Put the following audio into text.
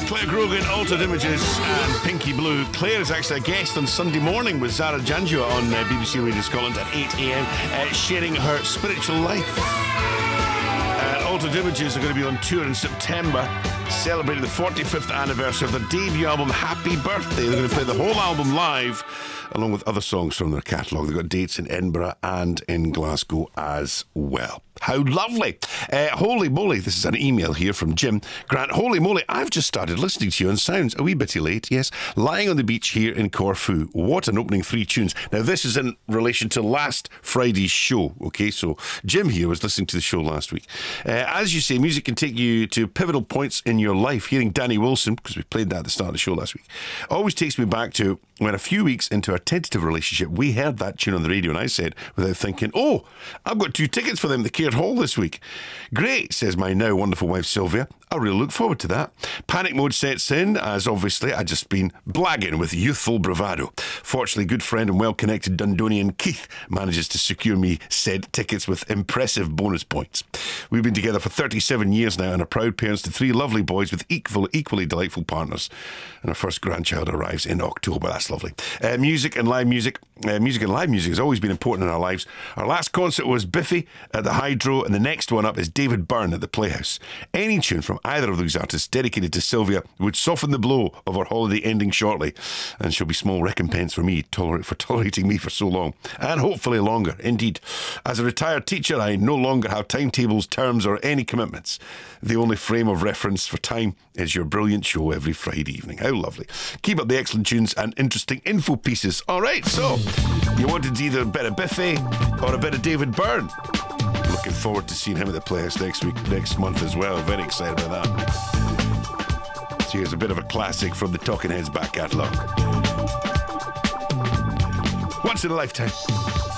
Claire Grogan, Altered Images and Pinky Blue. Claire is actually a guest on Sunday morning with Zara Janjua on BBC Radio Scotland at 8am, sharing her spiritual life. Altered Images are going to be on tour in September, celebrating the 45th anniversary of their debut album, Happy Birthday. They're going to play the whole album live, along with other songs from their catalogue. They've got dates in Edinburgh and in Glasgow as well. How lovely. Holy moly, this is an email here from Jim Grant. Holy moly, I've just started listening to you and sounds a wee bit late, yes. Lying on the beach here in Corfu. What an opening 3 tunes. Now, this is in relation to last Friday's show, okay? So, Jim here was listening to the show last week. As you say, music can take you to pivotal points in your life. Hearing Danny Wilson, because we played that at the start of the show last week, always takes me back to when a few weeks into our tentative relationship, we heard that tune on the radio and I said, without thinking, oh, I've got 2 tickets for them to Caird Hall this week. Great, says my now wonderful wife Sylvia. I really look forward to that. Panic mode sets in, as obviously I'd just been blagging with youthful bravado. Fortunately, good friend and well-connected Dundonian Keith manages to secure me said tickets with impressive bonus points. We've been together for 37 years now and are proud parents to 3 lovely boys with equally delightful partners. And our first grandchild arrives in October. That's lovely. Music and live music has always been important in our lives. Our last concert was Biffy at the Hydro, and the next one up is David Byrne at the Playhouse. Any tune from either of these artists dedicated to Sylvia would soften the blow of our holiday ending shortly, and she'll be small recompense for me for tolerating me for so long, and hopefully longer. Indeed, as a retired teacher, I no longer have timetables, terms, or any commitments. The only frame of reference for time is your brilliant show every Friday evening. How lovely. Keep up the excellent tunes and interesting info pieces. All right, so you wanted either a bit of Biffy or a bit of David Byrne. Looking forward to seeing him at the Playhouse next month as well. Very excited about that. So here's a bit of a classic from the Talking Heads back catalogue. Once in a lifetime.